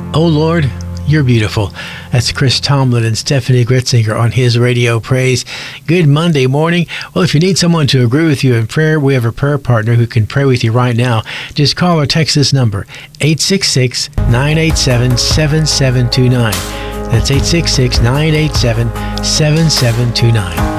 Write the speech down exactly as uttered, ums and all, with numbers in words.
Oh Lord, You're Beautiful. That's Chris Tomlin and Stephanie Gritzinger on His Radio Praise. Good Monday morning. Well, if you need someone to agree with you in prayer, we have a prayer partner who can pray with you right now. Just call or text this number, eight six six, nine eight seven, seven seven two nine. That's eight six six, nine eight seven, seven seven two nine.